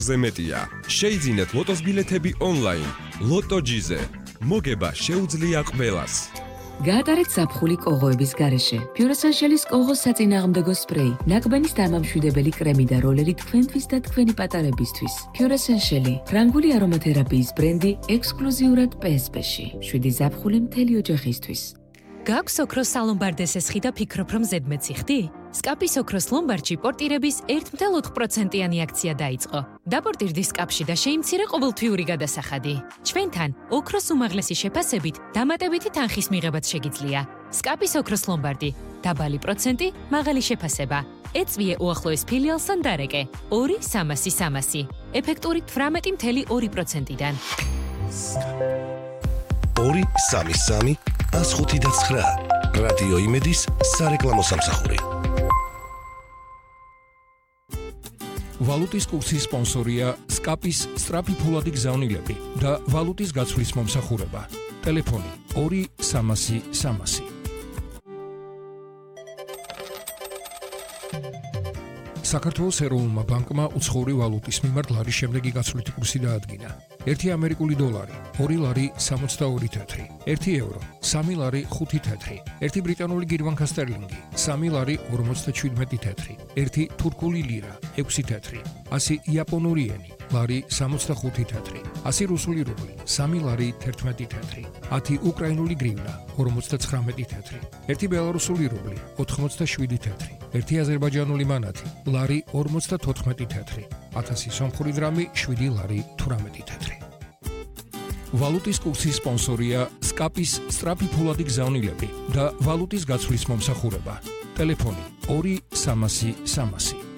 ზემეტია. შეიძინეთ ლოტოს ბილეთები ონლაინ. ლოტოჯიზე. მოგება შეუძლია ყველას. გაატარეთ ზაფხული კოღოების გარეშე. Pure-Essential-ის კოღოს საწინააღმდეგო სპრეი, ნაკბენის დამამშვიდებელი კრემი და როლერი თქვენთვის და თქვენი პატარებისთვის. Pure-Essential-ი, ფრანგული არომათერაპიის ბრენდი ექსკლუზიურად PSP-ში. 7 ზაფხული მთელი ოჯახისთვის. გაქვს ოქროს სალომბარდეს ესხი და ფიქრობ, რომ ზედმეტი ხდი? სკაპის ოქროს ლომბარდში პორტირების 1.4%-იანი აქცია დაიწყო. დაპორტირდი სკაპში და შეიმცირე ყოველთვიური გადასახადი. ჩვენთან ოქროს უმაღლესი შეფასებით დამატებითი თანხის მიღებაც შეგიძლია. სკაპის ოქროს ლომბარდი, დაბალი პროცენტი, მაღალი შეფასება. ეწვიე უახლოეს ფილიალს ან დარეკე. 2-300-300. ეფექტური 18.2%-დან. 2-3-3 105.9 რადიო იმედის სარეკლამო სამსახური. ვალუტის კურსის სპონსორია სკაპის სწრაფი ფულადი გზავნილები და ვალუტის გაცვლის მომსახურება. ტელეფონი 2-300-300. საქართველოს ეროვნულმა ბანკმა უცხოური ვალუტის მიმართ ლარის შემდეგი გაცვლითი კურსი დაადგინა. 1 ამერიკული დოლარი 2 ლარი 62 თეთრი, 1 ევრო 3 ლარი 5 თეთრი, 1 ბრიტანული გირვანქა სტერლინგი 3 ლარი 57 თეთრი, 1 თურქული ლირა 6 თეთრი, 100 იაპონური ენი ლარი 65 თეთრი, 100 რუსული რუბლი 3 ლარი 11 თეთრი, 10 უკრაინული გრივნა 59 თეთრი, 1 ბელარუსული რუბლი 87 თეთრი, 1 აზერბაიჯანული მანათი ლარი 54 თეთრი, 1000 სომხური დრამი 7 ლარი 18 თეთრი. ვალუტის კურსის სპონსორია სკაპის სწრაფი ფულადი გზავნილები და ვალუტის გაცვლის მომსახურება. ტელეფონი 2-300-300.